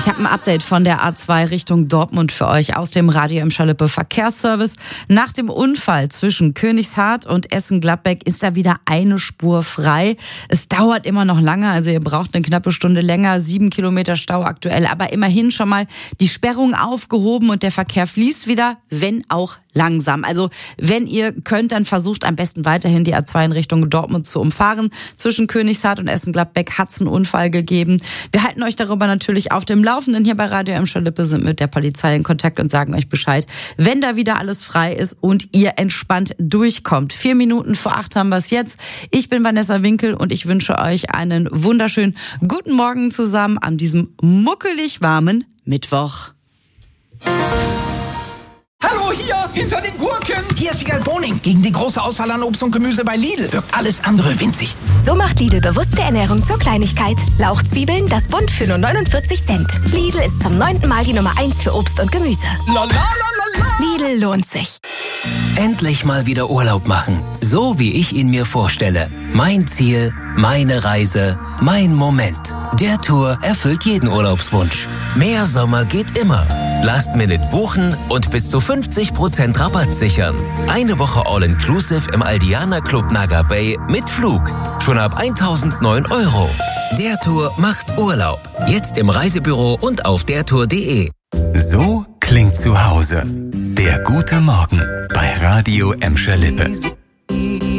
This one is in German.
Ich habe ein Update von der A2 Richtung Dortmund für euch aus dem Radio Emscher Lippe Verkehrsservice. Nach dem Unfall zwischen Königshardt und Essen-Gladbeck ist da wieder eine Spur frei. Es dauert immer noch lange, also ihr braucht eine knappe Stunde länger, 7 Kilometer Stau aktuell, aber immerhin schon mal die Sperrung aufgehoben und der Verkehr fließt wieder, wenn auch langsam. Also wenn ihr könnt, dann versucht am besten weiterhin die A2 in Richtung Dortmund zu umfahren. Zwischen Königshardt und Essen-Gladbeck hat es einen Unfall gegeben. Wir halten euch darüber natürlich auf dem Laufenden hier bei Radio Emscher Lippe, sind mit der Polizei in Kontakt und sagen euch Bescheid, wenn da wieder alles frei ist und ihr entspannt durchkommt. 4 Minuten vor 8 haben wir es jetzt. Ich bin Vanessa Winkel und ich wünsche euch einen wunderschönen guten Morgen zusammen an diesem muckelig warmen Mittwoch. Hallo, hier, hinter den Gurken. Hier ist Wiegald Boning. Gegen die große Auswahl an Obst und Gemüse bei Lidl wirkt alles andere winzig. So macht Lidl bewusste Ernährung zur Kleinigkeit. Lauchzwiebeln, das Bund für nur 49 Cent. Lidl ist zum 9. Mal die Nummer 1 für Obst und Gemüse. La la la la la. Lidl lohnt sich. Endlich mal wieder Urlaub machen. So wie ich ihn mir vorstelle. Mein Ziel, meine Reise, mein Moment. Der Tour erfüllt jeden Urlaubswunsch. Mehr Sommer geht immer. Last-Minute buchen und bis zu 50% Rabatt sichern. Eine Woche All-Inclusive im Aldiana Club Naga Bay mit Flug. Schon ab 1.009 €. Der Tour macht Urlaub. Jetzt im Reisebüro und auf dertour.de. So klingt zu Hause. Der gute Morgen bei Radio Emscher Lippe.